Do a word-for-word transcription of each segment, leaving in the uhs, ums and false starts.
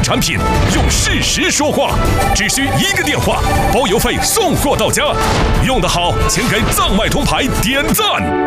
产品，用事实说话，只需一个电话，包邮费送货到家。用得好，请给藏脉通牌点赞。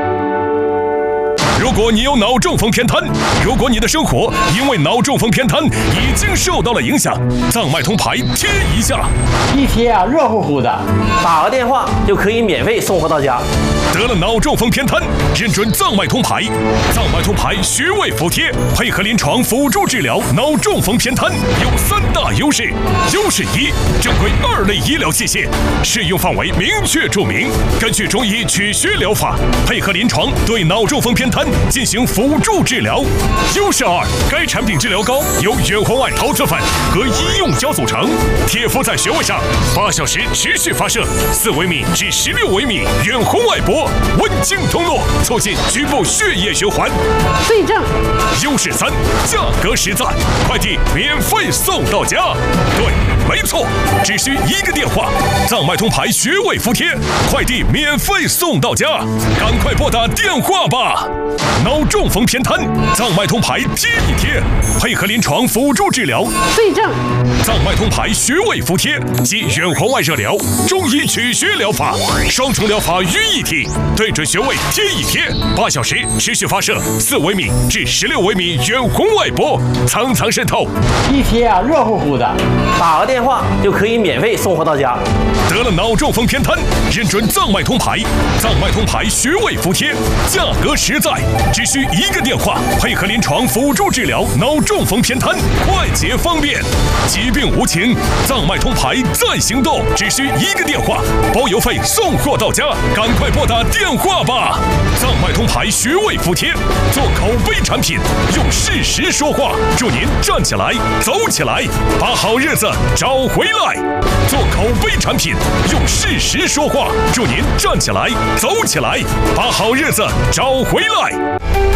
如果你有脑中风偏瘫，如果你的生活因为脑中风偏瘫已经受到了影响，藏脉通牌贴一下， 一贴啊，热乎乎的， 打个电话就可以免费送货到家。 得了脑中风偏瘫，认准藏脉通牌，藏脉通牌穴位服贴，配合临床辅助治疗脑中风偏瘫，有三大优势。优势一，正规二类医疗器械，适用范围明确注明，根据中医取穴疗法，配合临床对脑中风偏瘫进行辅助治疗。优势二，该产品治疗膏由远红外陶瓷粉和医用胶组成，贴敷在穴位上，八小时持续发射四微米至十六微米远红外波。温经通络，促进局部血液循环。 对症。 优势三，价格实在，快递免费送到家。对，没错，只需一个电话，藏脉通牌穴位服贴，快递免费送到家。赶快拨打电话吧！脑中风偏瘫，藏脉通牌贴一贴，配合临床辅助治疗。 对症。 藏脉通牌穴位服贴及远红外热疗、中医取穴疗法，双重疗法于一体。对准穴位贴一贴，八小时持续发射四微米至十六微米远红外波，层层渗透。 一贴啊，热乎乎的， 打个电话就可以免费送货到家。 得了脑中风偏瘫，认准藏脉通牌，藏脉通牌穴位服贴，价格实在，只需一个电话，配合临床辅助治疗脑中风偏瘫，快捷方便。疾病无情，藏脉通牌在行动，只需一个电话，包邮费送货到家。赶快拨打电话吧！藏脉通牌穴位服贴，做口碑产品，用事实说话，祝您站起来，走起来，把好日子找回来。做口碑产品，用事实说话，祝您站起来，走起来，把好日子找回来。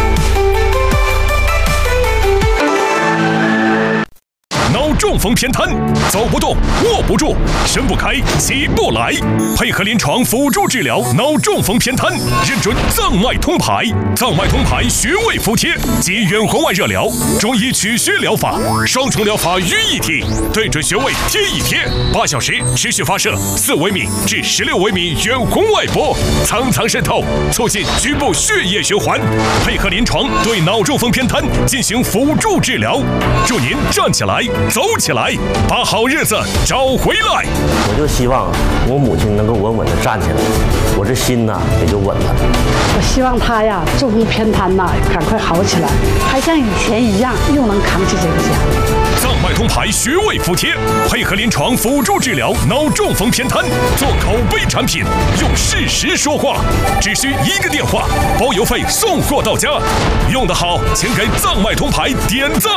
脑中风偏瘫，走不动，握不住，伸不开，起不来，配合临床辅助治疗脑中风偏瘫，认准藏脉通牌，藏脉通牌穴位服贴及远红外热疗、中医取穴疗法，双重疗法于一体。对准穴位贴一贴，八小时持续发射四微米至十六微米远红外波，层层渗透，促进局部血液循环，配合临床对脑中风偏瘫进行辅助治疗，祝您站起来，走起来，把好日子找回来。 我就希望我母亲能够稳稳地站起来，我这心呢也就稳了。 我希望他呀，中风偏瘫呐，赶快好起来，还像以前一样，又能扛起这个家。 藏脉通牌穴位服贴，配合临床辅助治疗脑中风偏瘫，做口碑产品，用事实说话，只需一个电话，包邮费送货到家。用得好，请给藏脉通牌点赞。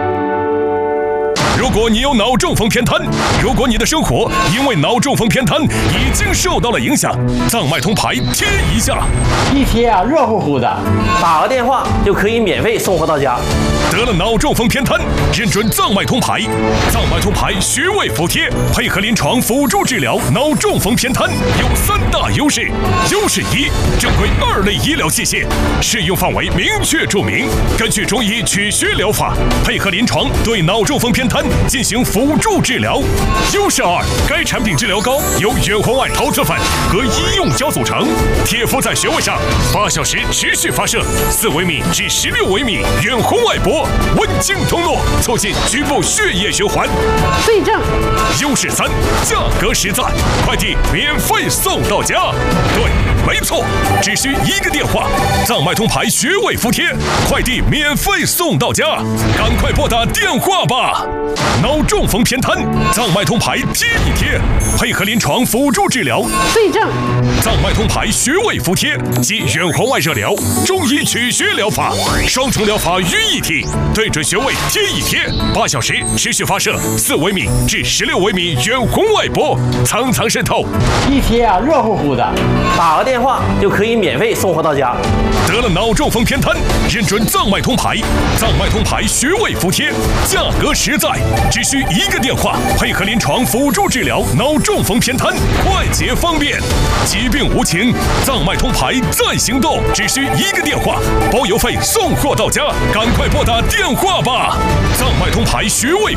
如果你有脑中风偏瘫，如果你的生活因为脑中风偏瘫已经受到了影响，藏脉通牌贴一下， 一贴啊，热乎乎的， 打个电话就可以免费送货到家。 得了脑中风偏瘫，认准藏脉通牌，藏脉通牌穴位服贴，配合临床辅助治疗脑中风偏瘫，有三大优势。优势一，正规二类医疗器械，适用范围明确注明，根据中医取穴疗法，配合临床对脑中风偏瘫进行辅助治疗。优势二，该产品治疗膏由远红外陶瓷粉和医用胶组成，贴敷在穴位上，八小时持续发射四微米至十六微米远红外波，温经通络，促进局部血液循环。 对症。 优势三，价格实在，快递免费送到家。对，没错，只需一个电话，藏脉通牌穴位服贴，快递免费送到家。赶快拨打电话吧！脑中风偏瘫，藏脉通牌贴一贴，配合临床辅助治疗。 对症。 藏脉通牌穴位服贴及远红外热疗、中医取穴疗法，双重疗法于一体。对准穴位贴一贴，八小时持续发射四微米至十六微米远红外波，层层渗透。 一贴啊，热乎乎的， 打个电话就可以免费送货到家。 得了脑中风偏瘫，认准藏脉通牌，藏脉通牌穴位服贴，价格实在，只需一个电话，配合临床辅助治疗脑中风偏瘫，快捷方便。疾病无情，藏脉通牌在行动，只需一个电话，包邮费送货到家。赶快拨打电话吧！藏脉通牌穴位